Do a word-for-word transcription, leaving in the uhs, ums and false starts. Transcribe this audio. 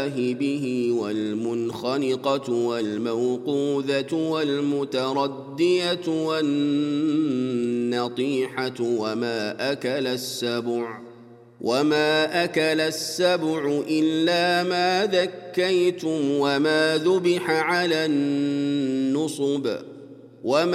به والمنخنقة والموقوذة والمتردية والنطيحة وما أكل السبع وما أكل السبع إلا ما ذكيتم وما ذبح على النصب وما